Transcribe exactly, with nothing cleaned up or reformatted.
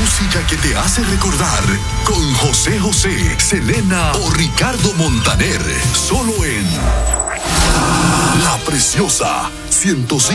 música que te hace recordar con José José, Selena o Ricardo Montaner. Solo en La Preciosa ciento cinco.